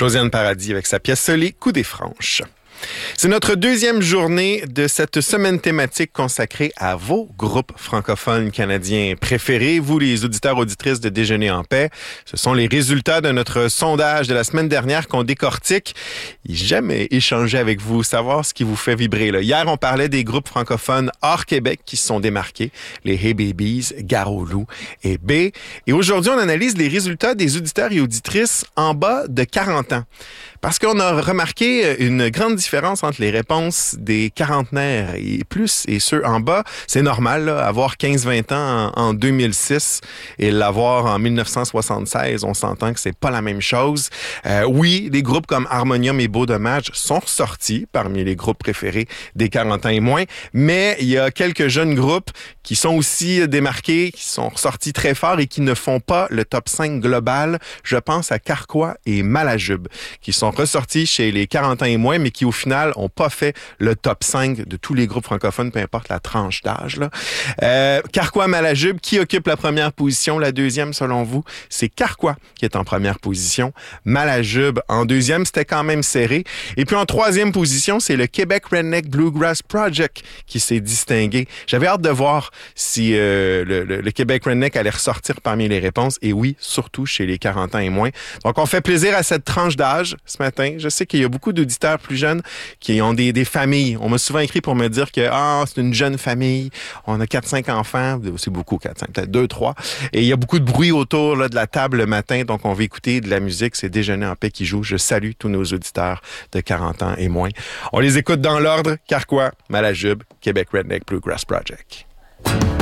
Josiane Paradis avec sa pièce Les Coups des Franches. C'est notre deuxième journée de cette semaine thématique consacrée à vos groupes francophones canadiens préférés, vous les auditeurs auditrices de Déjeuner en paix. Ce sont les résultats de notre sondage de la semaine dernière qu'on décortique. Jamais échanger avec vous, savoir ce qui vous fait vibrer. Là. Hier, on parlait des groupes francophones hors Québec qui se sont démarqués, les Hey Babies, Gare au Loup et B. Et aujourd'hui, on analyse les résultats des auditeurs et auditrices en bas de 40 ans. Parce qu'on a remarqué une grande différence entre les réponses des quarantenaires et plus et ceux en bas. C'est normal, là, avoir 15-20 ans en 2006 et l'avoir en 1976, on s'entend que c'est pas la même chose. Oui, des groupes comme Harmonium et Beau Dommage sont ressortis parmi les groupes préférés des 40 ans et moins, mais il y a quelques jeunes groupes qui sont aussi démarqués, qui sont ressortis très fort et qui ne font pas le top 5 global. Je pense à Carquois et Malajube, qui sont ressortis chez les 40 ans et moins, mais qui au final ont pas fait le top 5 de tous les groupes francophones, peu importe la tranche d'âge. Carquois, Malajube, qui occupe la première position? La deuxième, selon vous, c'est Carquois qui est en première position. Malajube en deuxième, c'était quand même serré. Et puis en troisième position, c'est le Québec Redneck Bluegrass Project qui s'est distingué. J'avais hâte de voir si le Québec Redneck allait ressortir parmi les réponses. Et oui, surtout chez les 40 ans et moins. Donc on fait plaisir à cette tranche d'âge ce matin. Je sais qu'il y a beaucoup d'auditeurs plus jeunes qui ont des familles. On m'a souvent écrit pour me dire que c'est une jeune famille, on a 4-5 enfants, c'est beaucoup 4-5, peut-être 2-3. Et il y a beaucoup de bruit autour là, de la table le matin, donc on va écouter de la musique. C'est Déjeuner en paix qui joue. Je salue tous nos auditeurs de 40 ans et moins. On les écoute dans l'ordre. Carquois, Malajube, Québec Redneck Bluegrass Project.